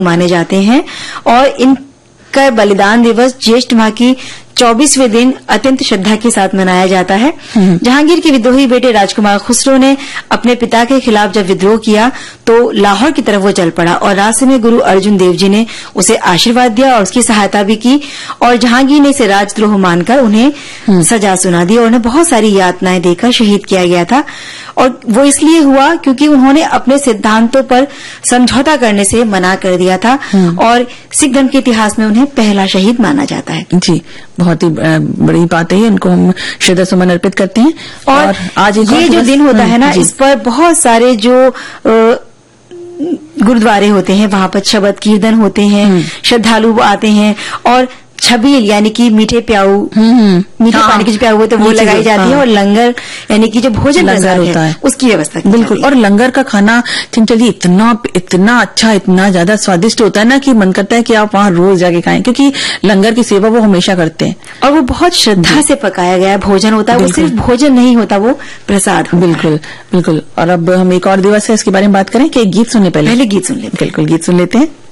माने जाते हैं और इनका बलिदान दिवस ज्येष्ठ माह की 24वें दिन अत्यंत श्रद्धा के साथ मनाया जाता है। जहांगीर के विद्रोही बेटे राजकुमार खुसरो ने अपने पिता के खिलाफ जब विद्रोह किया तो लाहौर की तरफ वो चल पड़ा और रास्ते में गुरु अर्जुन देव जी ने उसे आशीर्वाद दिया और उसकी सहायता भी की और जहांगीर ने इसे राजद्रोह मानकर उन्हें सजा सुना दी और उन्हें बहुत सारी यातनाएं देकर शहीद किया गया था। और वो इसलिए हुआ क्योंकि उन्होंने अपने सिद्धांतों पर समझौता करने से मना कर दिया था और सिख धर्म के इतिहास में उन्हें पहला शहीद माना जाता है। जी, बहुत ही बड़ी बात है, उनको हम श्रद्धा सुमन अर्पित करते हैं। और आज ये जो दिन होता है ना, इस पर बहुत सारे जो गुरुद्वारे होते हैं वहां पर शबद कीर्तन होते हैं, श्रद्धालु आते हैं और छबील यानी कि मीठे प्याऊ मीठे पानी के जो प्याऊ होते हैं वो लगाई जाती है और लंगर यानी कि जो भोजन लंगर होता है उसकी व्यवस्था की बिल्कुल। और लंगर का खाना चंचल इतना अच्छा, इतना ज्यादा स्वादिष्ट होता है ना कि मन करता है कि आप वहां रोज जाके खाएं, क्योंकि लंगर की सेवा वो हमेशा करते हैं और वो बहुत श्रद्धा से पकाया गया भोजन होता है। वो सिर्फ भोजन नहीं होता, वो प्रसाद होता है। बिल्कुल बिल्कुल। और अब हम एक और दिवस है इसके बारे में बात करें कि एक गीत सुनने पहले गीत सुन लेते हैं। बिल्कुल, गीत सुन लेते हैं।